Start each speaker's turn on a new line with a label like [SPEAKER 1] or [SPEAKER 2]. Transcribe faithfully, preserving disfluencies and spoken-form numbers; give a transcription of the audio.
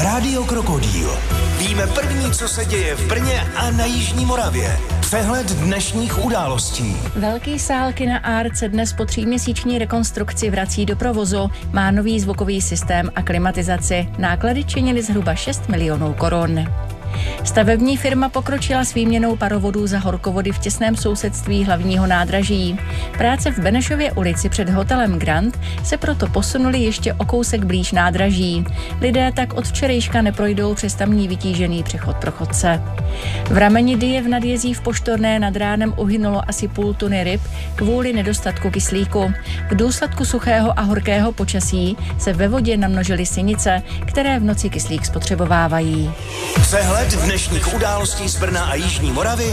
[SPEAKER 1] Rádio Krokodýl. Víme první, co se děje v Brně a na Jižní Moravě. Přehled dnešních událostí.
[SPEAKER 2] Velký sál kina Art se dnes po tříměsíční rekonstrukci vrací do provozu. Má nový zvukový systém a klimatizaci. Náklady činily zhruba šest milionů korun. Stavební firma pokročila s výměnou parovodů za horkovody v těsném sousedství hlavního nádraží. Práce v Benešově ulici před hotelem Grand se proto posunuly ještě o kousek blíž nádraží. Lidé tak od včerejška neprojdou přes tamní vytížený přechod pro chodce. V rameni Dyje v Nadjezí v Poštorné nad ránem uhynulo asi půl tuny ryb kvůli nedostatku kyslíku. V důsledku suchého a horkého počasí se ve vodě namnožily sinice, které v noci kyslík spotřebovávají.
[SPEAKER 1] Přehled dnešních událostí z Brna a Jižní Moravy